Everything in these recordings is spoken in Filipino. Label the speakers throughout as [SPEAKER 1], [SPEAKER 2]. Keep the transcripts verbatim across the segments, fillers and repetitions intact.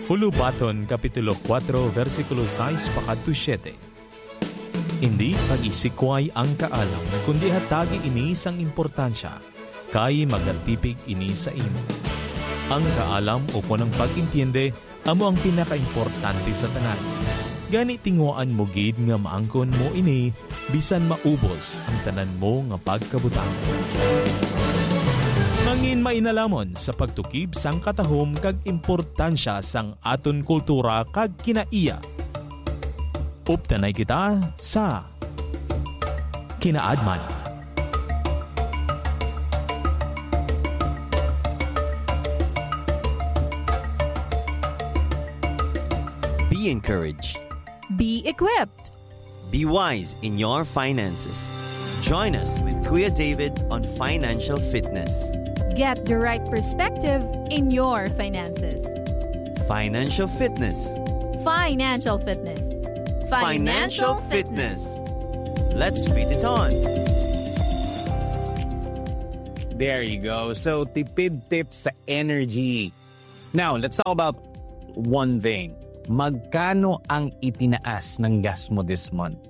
[SPEAKER 1] Hulubaton, Kapitulo four, versikulo six pakadto siyete. Hindi pag-isikway ang kaalam, kundi hatagi ini sang importansya, kay magatipig ini sa imo. Ang kaalam o kunang pag-intindi, amo ang pinaka-importante sa tanan. Gani tingwaan mo gid nga maangkon mo ini, bisan maubos ang tanan mo nga pagkabutang. Mangin mainalamon sa pagtukib sang katahom kag importansya sang aton kultura kag kinaiya. Uptanay kita sa Kinaadman.
[SPEAKER 2] Be encouraged.
[SPEAKER 3] Be equipped.
[SPEAKER 2] Be wise in your finances. Join us with Kuya David on Financial Fitness.
[SPEAKER 3] Get the right perspective in your finances.
[SPEAKER 2] Financial Fitness.
[SPEAKER 3] Financial Fitness.
[SPEAKER 2] Financial Fitness. Let's fit it on.
[SPEAKER 4] There you go. So, tipid tips sa energy. Now, let's talk about one thing. Magkano ang itinaas ng gas mo this month?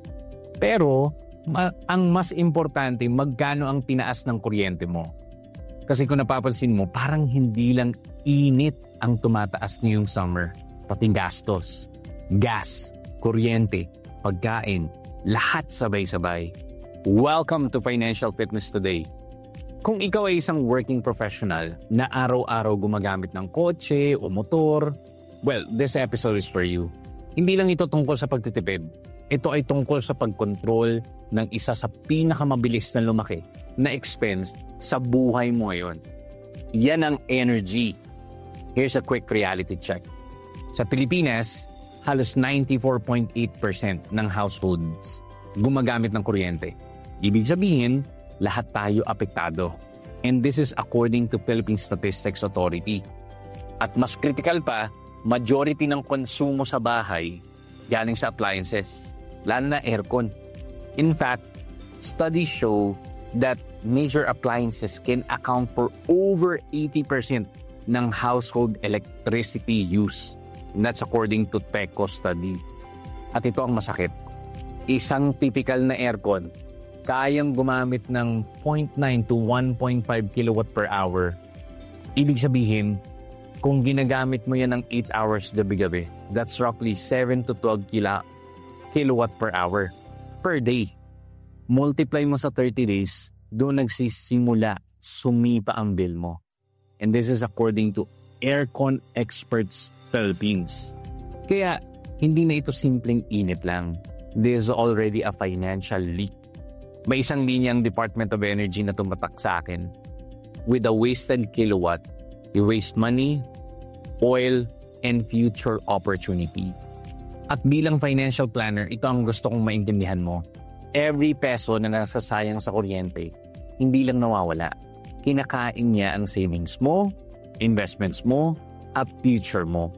[SPEAKER 4] Pero, ma- ang mas importante, magkano ang tinaas ng kuryente mo? Kasi kung napapansin mo, parang hindi lang init ang tumataas ngayong summer. Pati gastos, gas, kuryente, pagkain, lahat sabay-sabay. Welcome to Financial Fitness Today. Kung ikaw ay isang working professional na araw-araw gumagamit ng kotse o motor, well, this episode is for you. Hindi lang ito tungkol sa pagtitipid. Ito ay tungkol sa pagkontrol ng isa sa pinakamabilis na lumaki na expense sa buhay mo ngayon. Yan ang energy. Here's a quick reality check. Sa Pilipinas, halos ninety-four point eight percent ng households gumagamit ng kuryente. Ibig sabihin, lahat tayo apektado. And this is according to Philippine Statistics Authority. At mas critical pa, majority ng konsumo sa bahay galing sa appliances, lalo na aircon. In fact, studies show that major appliances can account for over eighty percent ng household electricity use. And that's according to TECO study. At ito ang masakit. Isang typical na aircon, kayang gumamit ng zero point nine to one point five kilowatt per hour. Ibig sabihin, kung ginagamit mo yan ng eight hours gabi-gabi, that's roughly seven to twelve kila, kilowatt per hour per day. Multiply mo sa thirty days, doon nagsisimula, sumipa ang bill mo. And this is according to Aircon Experts Philippines. Kaya, hindi na ito simpleng init lang. This is already a financial leak. May isang linyang Department of Energy na tumatak sa akin. With a wasted kilowatt, you waste money, oil, and future opportunity. At bilang financial planner, ito ang gusto kong maintindihan mo. Every peso na nasasayang sa kuryente, hindi lang nawawala. Kinakain niya ang savings mo, investments mo, at future mo.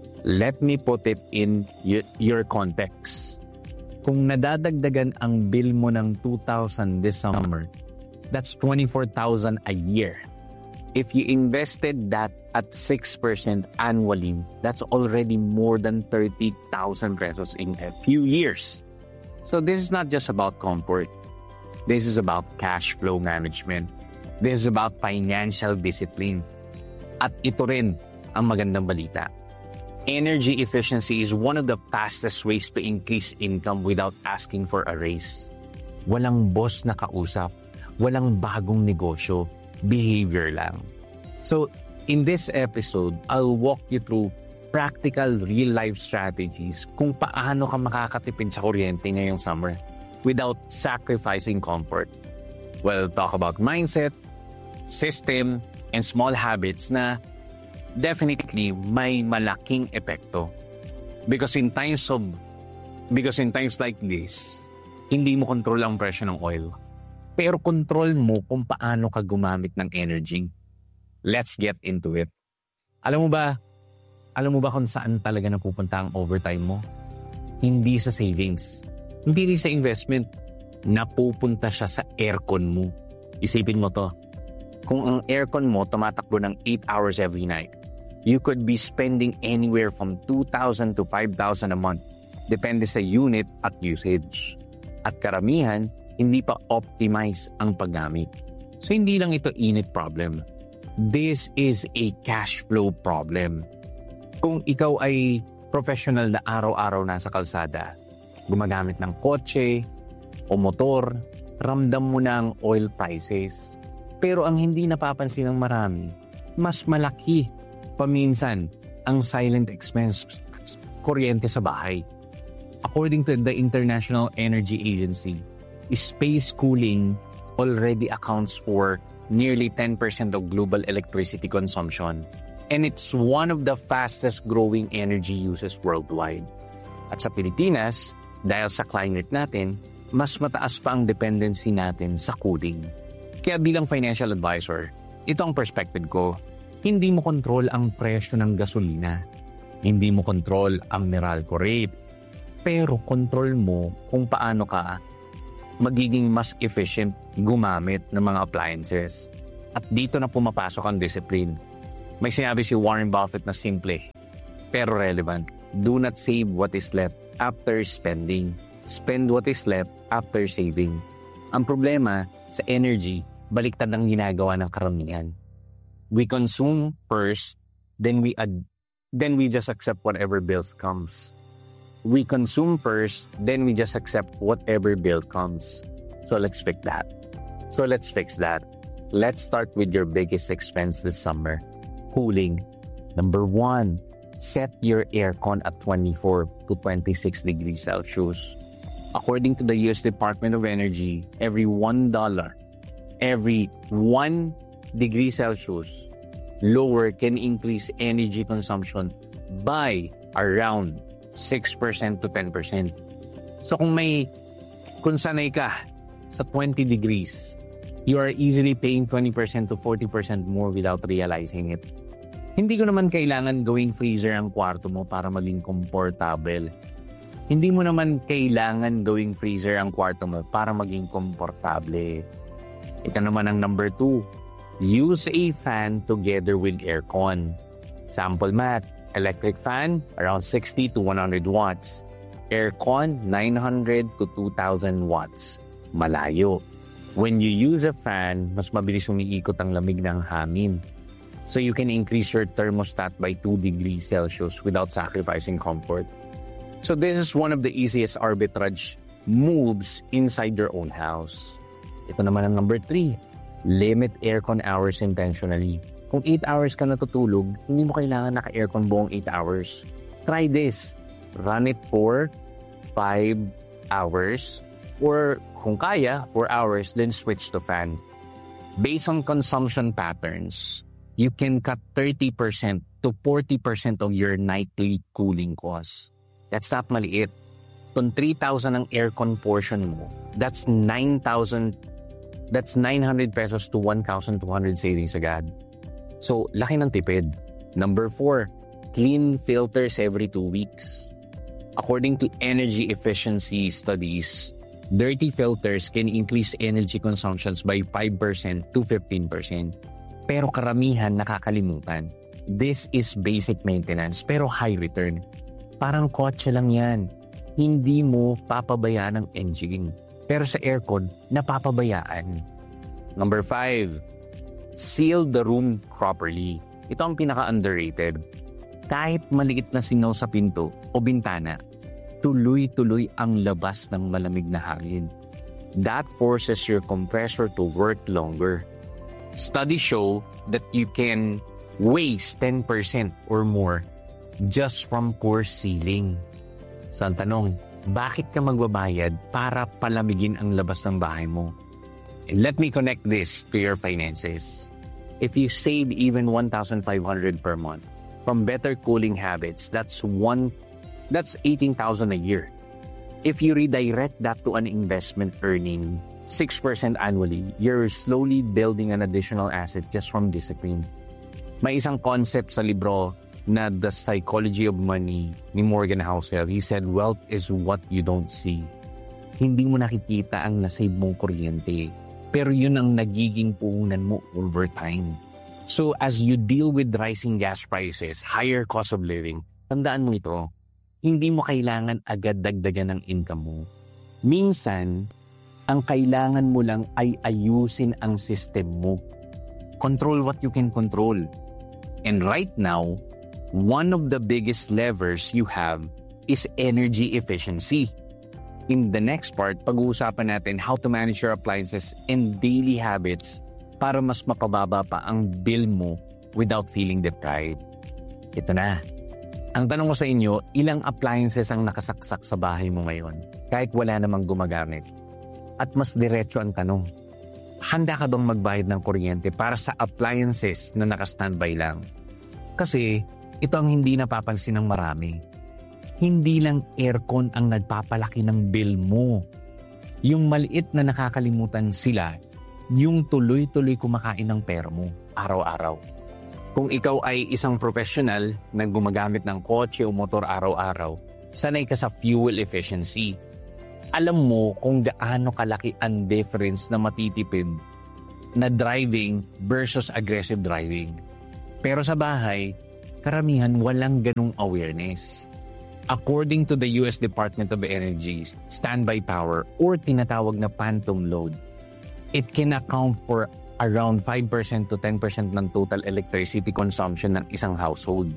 [SPEAKER 4] Let me put it in y- your context. Kung nadadagdagan ang bill mo ng two thousand this summer, that's twenty-four thousand a year. If you invested that at six percent annually, that's already more than thirty thousand pesos in a few years. So this is not just about comfort. This is about cash flow management. This is about financial discipline. At ito rin ang magandang balita. Energy efficiency is one of the fastest ways to increase income without asking for a raise. Walang boss na kausap. Walang bagong negosyo. Behavior lang. So, in this episode, I'll walk you through practical real-life strategies kung paano ka makakatipid sa kuryente ngayong summer without sacrificing comfort. We'll talk about mindset, system, and small habits na definitely may malaking epekto. Because in times of because in times like this, hindi mo control ang presyo ng oil. Pero control mo kung paano ka gumamit ng energy. Let's get into it. Alam mo ba, alam mo ba kung saan talaga napupunta ang overtime mo? Hindi sa savings. Hindi rin sa investment. Napupunta siya sa aircon mo. Isipin mo to. Kung ang aircon mo tumatakbo ng eight hours every night, you could be spending anywhere from two thousand to five thousand a month. Depende sa unit at usage. At karamihan, hindi pa optimize ang paggamit. So hindi lang ito init problem. This is a cash flow problem. Kung ikaw ay professional na araw-araw nasa kalsada, gumagamit ng kotse o motor, ramdam mo na ang oil prices. Pero ang hindi napapansin ng marami, mas malaki paminsan ang silent expense, kuryente sa bahay. According to the International Energy Agency, space cooling already accounts for nearly ten percent of global electricity consumption. And it's one of the fastest growing energy uses worldwide. At sa Pilipinas, dahil sa climate natin, mas mataas pa ang dependency natin sa cooling. Kaya bilang financial advisor, ito ang perspective ko. Hindi mo control ang presyo ng gasolina. Hindi mo control ang Meralco rate. Pero control mo kung paano ka magiging mas efficient gumamit ng mga appliances. At dito na pumapasok ang discipline. May sinabi si Warren Buffett na simple, pero relevant. Do not save what is left after spending. Spend what is left after saving. Ang problema sa energy, baliktad ang ginagawa ng karamihan. We consume first, then we ad- then we just accept whatever bills comes. We consume first, then we just accept whatever bill comes. So let's fix that. So let's fix that. Let's start with your biggest expense this summer. Cooling. Number one, set your aircon at twenty-four to twenty-six degrees Celsius. According to the U S Department of Energy, every one dollar, every one degree Celsius lower can increase energy consumption by around six percent to ten percent. So kung may, kung sanay ka sa twenty degrees, you are easily paying twenty percent to forty percent more without realizing it. Hindi ko naman kailangan gawing freezer ang kwarto mo para maging komportable. Hindi mo naman kailangan gawing freezer ang kwarto mo para maging komportable. Ito naman ang number two. Use a fan together with aircon. Sample math. Electric fan, around sixty to one hundred watts. Aircon, nine hundred to two thousand watts. Malayo. When you use a fan, mas mabilis umiikot ang lamig ng hangin. So you can increase your thermostat by two degrees Celsius without sacrificing comfort. So this is one of the easiest arbitrage moves inside your own house. Ito naman ang number three. Limit aircon hours intentionally. Kung eight hours ka natutulog, hindi mo kailangan naka-aircon buong eight hours. Try this. Run it for five hours. Or kung kaya, four hours, then switch to fan. Based on consumption patterns, you can cut thirty percent to forty percent of your nightly cooling costs. That's not maliit. Kung three thousand ang aircon portion mo, that's nine thousand, that's nine hundred pesos to one thousand two hundred savings agad. So, laki ng tipid. Number four, clean filters every two weeks. According to energy efficiency studies, dirty filters can increase energy consumptions by five percent to fifteen percent. Pero karamihan nakakalimutan. This is basic maintenance pero high return. Parang kotse lang yan. Hindi mo papabayaan ang engine. Pero sa aircon, napapabayaan. Number five, seal the room properly. Ito ang pinaka-underrated. Kahit maliit na singaw sa pinto o bintana, tuloy-tuloy ang labas ng malamig na hangin. That forces your compressor to work longer. Studies show that you can waste ten percent or more just from poor sealing. So ang tanong, bakit ka magbabayad para palamigin ang labas ng bahay mo? And let me connect this to your finances. If you save even one thousand five hundred per month from better cooling habits, that's one that's eighteen thousand a year. If you redirect that to an investment earning six percent annually, you're slowly building an additional asset just from discipline. May isang concept sa libro na The Psychology of Money ni Morgan Housel. He said, wealth is what you don't see. Hindi mo nakikita ang nasave mong kuryente, pero yun ang nagiging puhunan mo over time. So as you deal with rising gas prices, higher cost of living, tandaan mo ito, hindi mo kailangan agad dagdagan ng income mo. Minsan, ang kailangan mo lang ay ayusin ang system mo. Control what you can control. And right now, one of the biggest levers you have is energy efficiency. In the next part, pag-uusapan natin how to manage your appliances and daily habits para mas mapababa pa ang bill mo without feeling deprived. Ito na. Ang tanong ko sa inyo, ilang appliances ang nakasaksak sa bahay mo ngayon kahit wala namang gumagamit? At mas diretso ang tanong, handa ka bang magbayad ng kuryente para sa appliances na naka-standby lang? Kasi ito ang hindi napapansin ng marami. Hindi lang aircon ang nagpapalaki ng bill mo. Yung maliit na nakakalimutan sila, yung tuloy-tuloy kumakain ng pera mo araw-araw. Kung ikaw ay isang professional na gumagamit ng kotse o motor araw-araw, sanay ka sa fuel efficiency. Alam mo kung gaano kalaki ang difference na matitipid na driving versus aggressive driving. Pero sa bahay, karamihan walang ganung awareness. According to the U S Department of Energy's standby power or tinatawag na phantom load, it can account for around five percent to ten percent ng total electricity consumption ng isang household.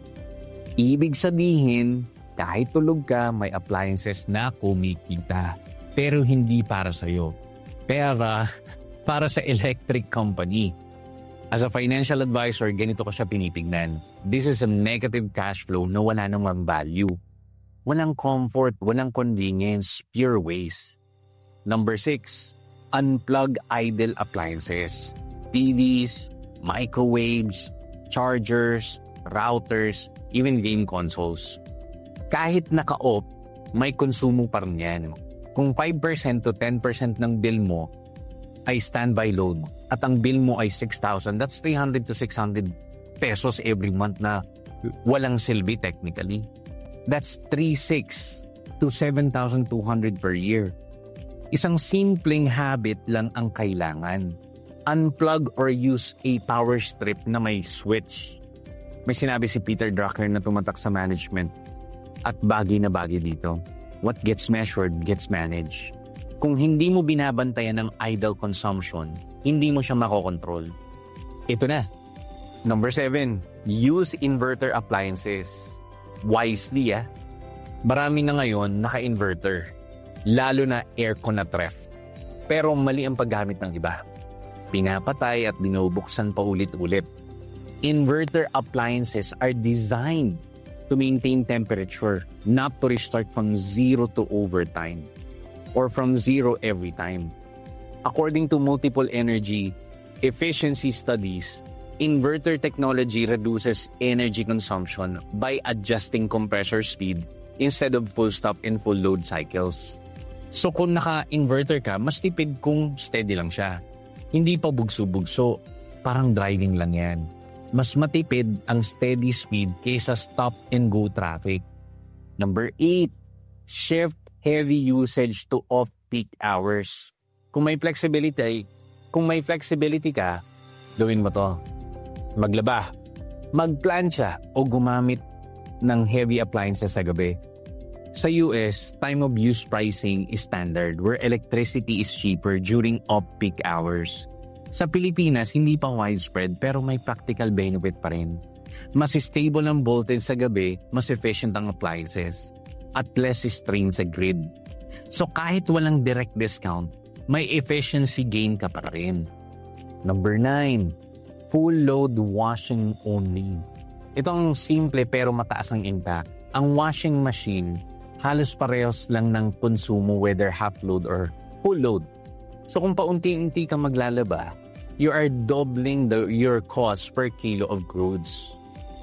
[SPEAKER 4] Ibig sabihin, kahit tulog ka, may appliances na kumikita. Pero hindi para sa'yo. Pera para sa electric company. As a financial advisor, ganito ko siya pinipignan. This is a negative cash flow na wala namang value. Walang comfort, walang convenience, pure waste. Number six, unplug idle appliances. T Vs, microwaves, chargers, routers, even game consoles. Kahit naka-off, may konsumo pa rin yan. Kung five percent to ten percent ng bill mo ay standby load at ang bill mo ay six thousand, that's three hundred to six hundred pesos every month na walang silbi technically. That's three thousand six hundred to seven thousand two hundred per year. Isang simpleng habit lang ang kailangan. Unplug or use a power strip na may switch. May sinabi si Peter Drucker na tumatak sa management at bagay na bagay dito. What gets measured gets managed. Kung hindi mo binabantayan ng idle consumption, hindi mo siya makokontrol. Ito na. Number seven, use inverter appliances. Wisely, ah. Marami na ngayon naka-inverter. Lalo na aircon at ref. Pero mali ang paggamit ng iba. Pinapatay at binubuksan pa ulit-ulit. Inverter appliances are designed to maintain temperature, not to restart from zero to overtime or from zero every time. According to multiple energy efficiency studies, inverter technology reduces energy consumption by adjusting compressor speed instead of full stop and full load cycles. So kung naka-inverter ka, mas tipid kung steady lang siya. Hindi pa bugso-bugso, parang driving lang yan. Mas matipid ang steady speed kaysa stop-and-go traffic. Number eight, shift heavy usage to off-peak hours. Kung may flexibility, kung may flexibility ka, gawin mo to. Maglaba, magplansya o gumamit ng heavy appliances sa gabi. Sa U S, time of use pricing is standard where electricity is cheaper during off-peak hours. Sa Pilipinas, hindi pa widespread pero may practical benefit pa rin. Mas stable ang voltage sa gabi, mas efficient ang appliances, at less strain sa grid. So kahit walang direct discount, may efficiency gain ka pa rin. Number nine, full load washing only. Ito ang simple pero mataas ang impact. Ang washing machine, halos parehos lang ng konsumo whether half load or full load. So kung paunti-unti ka maglalaba, you are doubling the, your cost per kilo of clothes.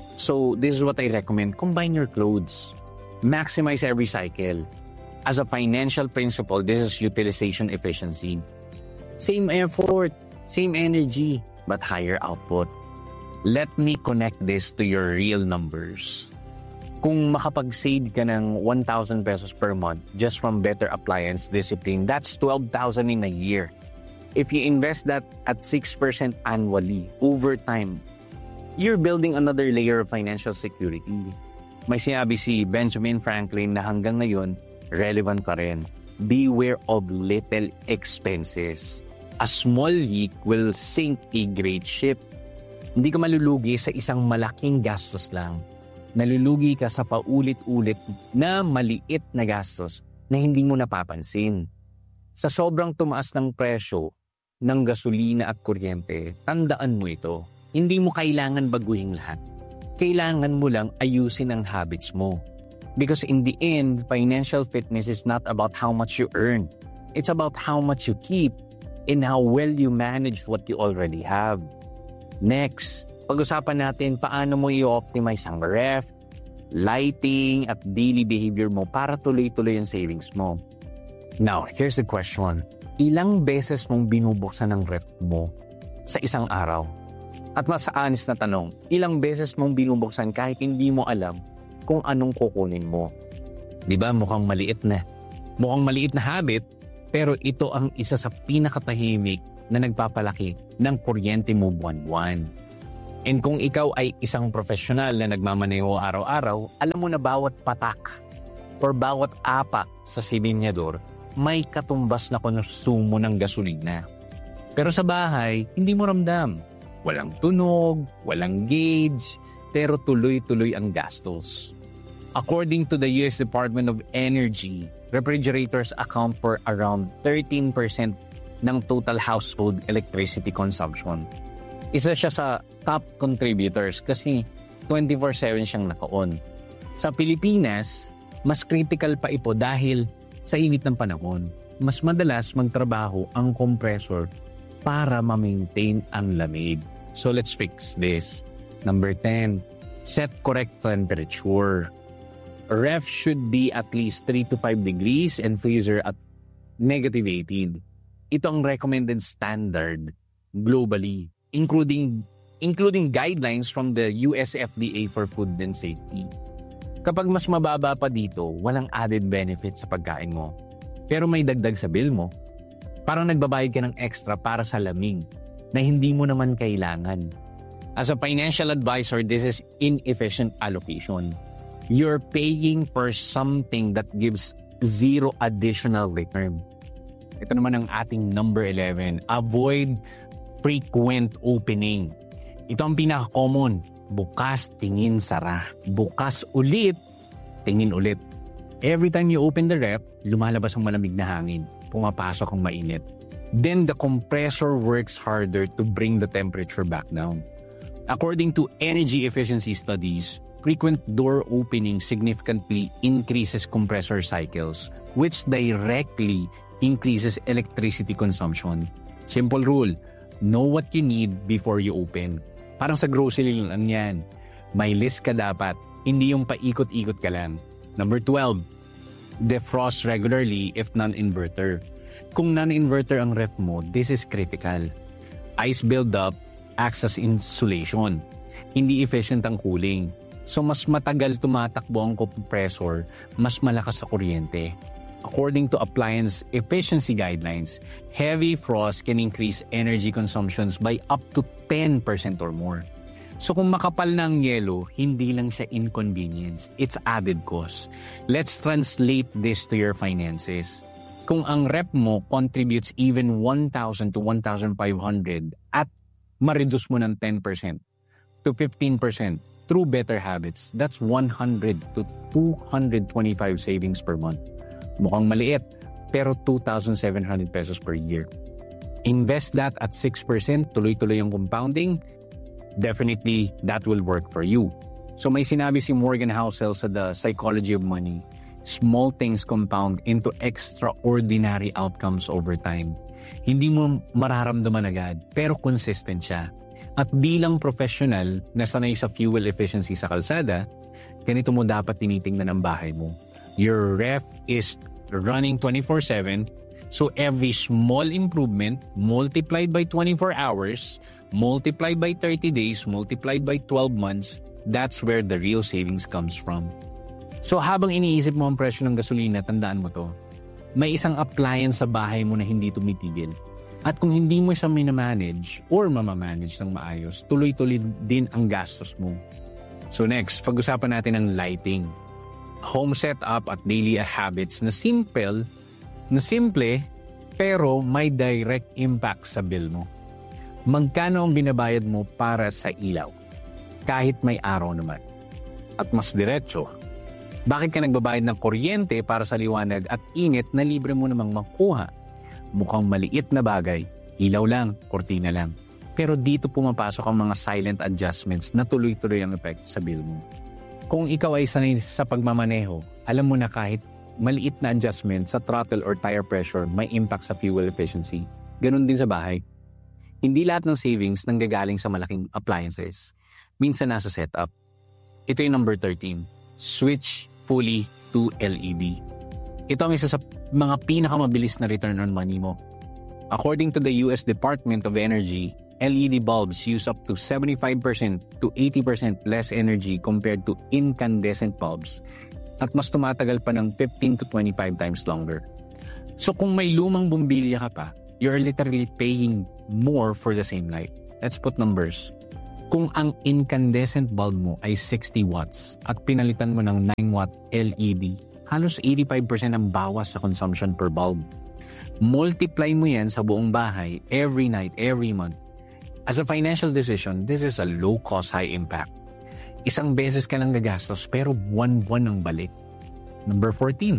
[SPEAKER 4] So this is what I recommend. Combine your clothes. Maximize every cycle. As a financial principle, this is utilization efficiency. Same effort, same energy, but higher output. Let me connect this to your real numbers. Kung makapag-save ka ng one thousand pesos per month just from better appliance discipline, that's twelve thousand in a year. If you invest that at six percent annually, over time, you're building another layer of financial security. May sinabi si Benjamin Franklin na hanggang ngayon, relevant pa rin. Beware of little expenses. A small leak will sink a great ship. Hindi ka malulugi sa isang malaking gastos lang. Nalulugi ka sa paulit-ulit na maliit na gastos na hindi mo napapansin. Sa sobrang tumaas ng presyo ng gasolina at kuryente, tandaan mo ito. Hindi mo kailangan baguhin lahat. Kailangan mo lang ayusin ang habits mo. Because in the end, financial fitness is not about how much you earn. It's about how much you keep and how well you manage what you already have. Next, pag-usapan natin paano mo i-optimize ang ref, lighting at daily behavior mo para tuloy-tuloy ang savings mo. Now, here's the question. Ilang beses mong binubuksan ang ref mo sa isang araw? At mas honest na tanong, ilang beses mong binubuksan kahit hindi mo alam kung anong kukunin mo? Diba mukhang maliit na? Mukhang maliit na habit, pero ito ang isa sa pinakatahimik na nagpapalaki ng kuryente mo buwan-buwan. And kung ikaw ay isang profesional na nagmamaneho araw-araw, alam mo na bawat patak or bawat apak sa silinyador may katumbas na konsumo ng gasolina. Pero sa bahay, hindi mo ramdam. Walang tunog, walang gauge, pero tuloy-tuloy ang gastos. According to the U S Department of Energy, refrigerators account for around thirteen percent ng total household electricity consumption. Isa siya sa top contributors kasi twenty-four seven siyang naka-on. Sa Pilipinas, mas critical pa ito dahil sa init ng panahon. Mas madalas magtrabaho ang compressor para ma-maintain ang lamig. So let's fix this. Number ten, set correct temperature. Ref should be at least three to five degrees and freezer at negative eighteen. Ito ang recommended standard globally, including including guidelines from the U S F D A for food and safety. Kapag mas mababa pa dito, walang added benefit sa pagkain mo. Pero may dagdag sa bill mo. Parang nagbabayad ka ng extra para sa lamig na hindi mo naman kailangan. As a financial advisor, this is inefficient allocation. You're paying for something that gives zero additional return. Ito naman ang ating number eleven. Avoid frequent opening. Ito ang pinaka-common. Bukas, tingin, sara. Bukas ulit, tingin ulit. Every time you open the ref, lumalabas ang malamig na hangin. Pumapasok ang mainit. Then the compressor works harder to bring the temperature back down. According to energy efficiency studies, frequent door opening significantly increases compressor cycles, which directly increases electricity consumption. Simple rule, know what you need before you open. Parang sa grocery lang yan. May list ka dapat, hindi yung paikot-ikot ka lang. Number twelve, defrost regularly if non-inverter. Kung non-inverter ang ref mo, this is critical. Ice buildup acts as insulation. Hindi efficient ang cooling. So mas matagal tumatakbo ang compressor, mas malakas sa kuryente. According to appliance efficiency guidelines, heavy frost can increase energy consumptions by up to ten percent or more. So kung makapal na ang yelo, hindi lang siya inconvenience, it's added cost. Let's translate this to your finances. Kung ang rep mo contributes even one thousand to one thousand five hundred at ma-reduce mo ng ten percent to fifteen percent through better habits, that's one hundred to two hundred twenty-five savings per month. Mukhang maliit, pero two thousand seven hundred pesos per year. Invest that at six percent, tuloy-tuloy yung compounding, definitely that will work for you. So may sinabi si Morgan Housel sa The Psychology of Money, small things compound into extraordinary outcomes over time. Hindi mo mararamdaman agad, pero consistent siya. At bilang professional na sanay sa fuel efficiency sa kalsada, ganito mo dapat tinitingnan ang bahay mo. Your ref is running twenty-four seven, so every small improvement multiplied by twenty-four hours, multiplied by thirty days, multiplied by twelve months, that's where the real savings comes from. So habang iniisip mo ang presyo ng gasolina, tandaan mo to. May isang appliance sa bahay mo na hindi tumitigil. At kung hindi mo siya minamanage or mamamanage ng maayos, tuloy-tuloy din ang gastos mo. So next, pag-usapan natin ang lighting. Home setup at daily habits na simple, na simple, pero may direct impact sa bill mo. Magkano ang binabayad mo para sa ilaw? Kahit may araw naman. At mas diretso, bakit ka nagbabayad ng kuryente para sa liwanag at init na libre mo namang makuha? Mukhang maliit na bagay, ilaw lang, kortina lang. Pero dito pumapasok ang mga silent adjustments na tuloy-tuloy ang epekto sa bill mo. Kung ikaw ay sanay sa pagmamaneho, alam mo na kahit maliit na adjustment sa throttle or tire pressure may impact sa fuel efficiency. Ganun din sa bahay. Hindi lahat ng savings nanggagaling sa malaking appliances. Minsan nasa setup. Ito yung number thirteen. Switch fully to L E D. Ito ang isa sa mga pinakamabilis na return on money mo. According to the U S Department of Energy, L E D bulbs use up to seventy-five percent to eighty percent less energy compared to incandescent bulbs at mas tumatagal pa ng fifteen to twenty-five times longer. So kung may lumang bumbilya ka pa, you're literally paying more for the same light. Let's put numbers. Kung ang incandescent bulb mo ay sixty watts at pinalitan mo ng nine watt L E D, halos eighty-five percent ang bawas sa consumption per bulb. Multiply mo yan sa buong bahay every night, every month. As a financial decision, this is a low-cost, high-impact. Isang beses ka lang gagastos pero buwan-buwan ang balik. Number fourteen.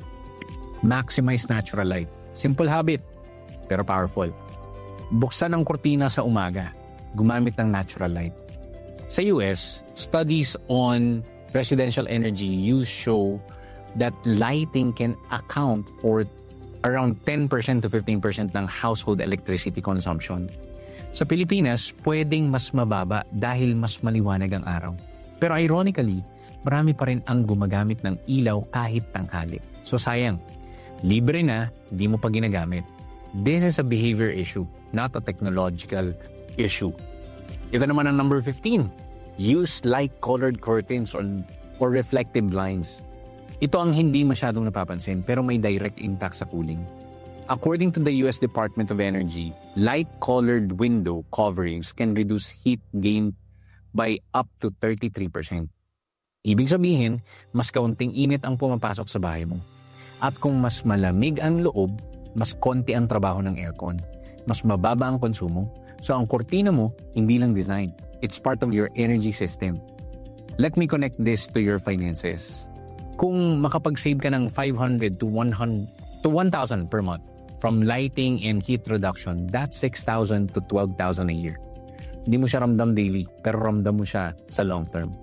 [SPEAKER 4] Maximize natural light. Simple habit, pero powerful. Buksan ang kurtina sa umaga. Gumamit ng natural light. Sa U S, studies on residential energy use show that lighting can account for around ten percent to fifteen percent ng household electricity consumption. Sa Pilipinas, pwedeng mas mababa dahil mas maliwanag ang araw. Pero ironically, marami pa rin ang gumagamit ng ilaw kahit tanghali. So sayang, libre na, di mo pa ginagamit. This is a behavior issue, not a technological issue. Ito naman ang number fifteen. Use light-colored curtains or, or reflective blinds. Ito ang hindi masyadong napapansin pero may direct impact sa cooling. According to the U S Department of Energy, light-colored window coverings can reduce heat gain by up to thirty-three percent. Ibig sabihin, mas kaunting init ang pumapasok sa bahay mo. At kung mas malamig ang loob, mas konti ang trabaho ng aircon. Mas mababa ang konsumo. So ang kortina mo, hindi lang design. It's part of your energy system. Let me connect this to your finances. Kung makapag-save ka ng five hundred to one hundred to one thousand per month from lighting and heat reduction, that's six thousand to twelve thousand a year. Hindi mo siya ramdam daily, pero ramdam mo siya sa long term.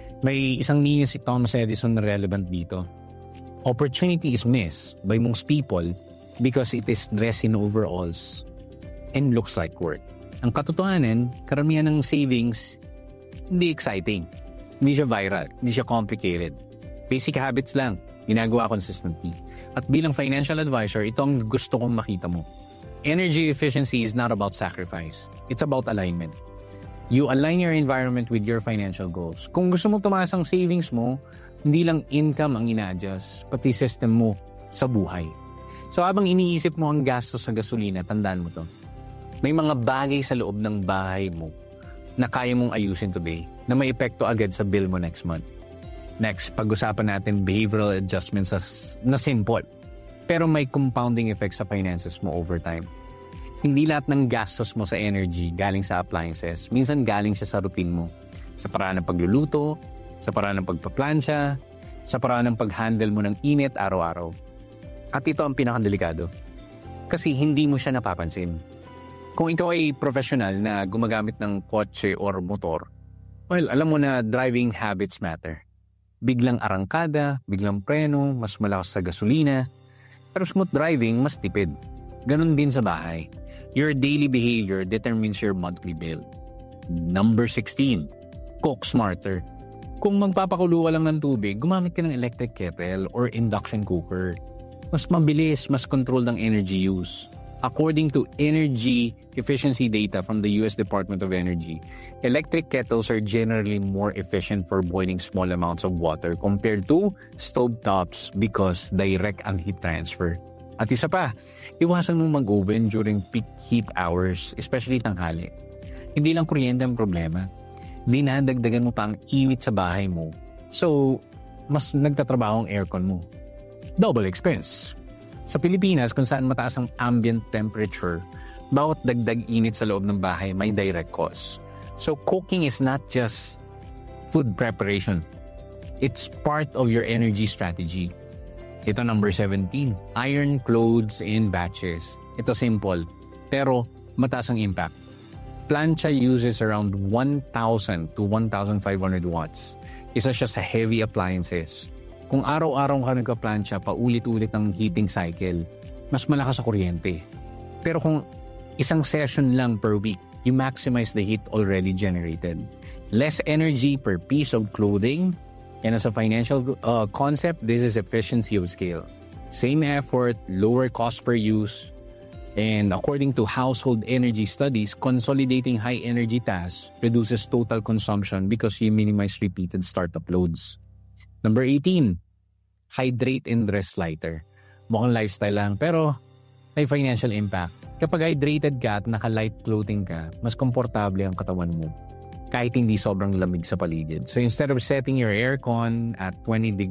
[SPEAKER 4] May isang linya si Thomas Edison na relevant dito. Opportunity is missed by most people because it is dressed in overalls and looks like work. Ang katotohanan, karamihan ng savings, hindi exciting. Hindi siya viral, hindi siya complicated. Basic habits lang, ginagawa consistently. At bilang financial advisor, ito ang gusto kong makita mo. Energy efficiency is not about sacrifice. It's about alignment. You align your environment with your financial goals. Kung gusto mo tumaas ang savings mo, hindi lang income ang ina-adjust, pati system mo sa buhay. So habang iniisip mo ang gastos sa gasolina, tandaan mo to. May mga bagay sa loob ng bahay mo na kaya mong ayusin today na may epekto agad sa bill mo next month. Next, pag-usapan natin behavioral adjustments na simple pero may compounding effect sa finances mo over time. Hindi lahat ng gastos mo sa energy galing sa appliances. Minsan galing siya sa routine mo. Sa paraan ng pagluluto, sa paraan ng pagpaplansya, sa paraan ng pag-handle mo ng init araw-araw. At ito ang pinakadelikado. Kasi hindi mo siya napapansin. Kung ikaw ay professional na gumagamit ng kotse or motor, well, alam mo na driving habits matter. Biglang arangkada, biglang preno, mas malakas sa gasolina. Pero smooth driving, mas tipid. Ganon din sa bahay. Your daily behavior determines your monthly bill. Number sixteen. Cook smarter. Kung magpapakulo ka lang ng tubig, gumamit ka ng electric kettle or induction cooker. Mas mabilis, mas controlled ang energy use. According to energy efficiency data from the U S Department of Energy, electric kettles are generally more efficient for boiling small amounts of water compared to stovetops because direct ang heat transfer.
[SPEAKER 5] At isa pa, iwasan mo mag-oven during peak heat hours, especially tanghali. Hindi lang kuryente ang problema. Dinadagdagan mo pa ang init sa bahay mo. So, mas nagtatrabaho ang aircon mo. Double expense. Sa Pilipinas, kung saan mataas ang ambient temperature, bawat dagdag init sa loob ng bahay may direct cost. So, cooking is not just food preparation. It's part of your energy strategy. Ito number seventeen, iron clothes in batches. Ito simple, pero mataas ang impact. Plancha uses around one thousand to one thousand five hundred watts. Isa siya sa heavy appliances. Kung araw-araw ka nagka-plancha, paulit-ulit ang heating cycle, mas malakas sa kuryente. Pero kung isang session lang per week, you maximize the heat already generated. Less energy per piece of clothing. And as a financial uh, concept, this is efficiency of scale. Same effort, lower cost per use. And according to household energy studies, consolidating high-energy tasks reduces total consumption because you minimize repeated startup loads. Number eighteen, hydrate and dress lighter. Mukhang lifestyle lang, pero may financial impact. Kapag hydrated ka at naka-light clothing ka, mas komportable ang katawan mo. Kahit hindi sobrang lamig sa paligid. So instead of setting your aircon at twenty degrees